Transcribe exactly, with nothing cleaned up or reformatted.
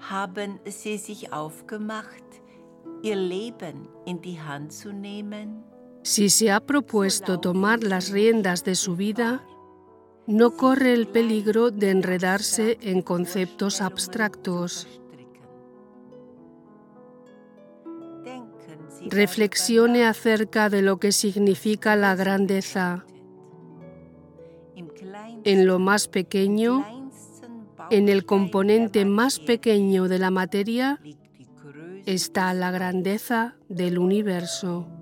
Haben Sie sich aufgemacht, Ihr Leben in die Hand zu nehmen? Si se ha propuesto tomar las riendas de su vida, no corre el peligro de enredarse en conceptos abstractos. Reflexione acerca de lo que significa la grandeza en lo más pequeño, en el componente más pequeño de la materia, está la grandeza del universo.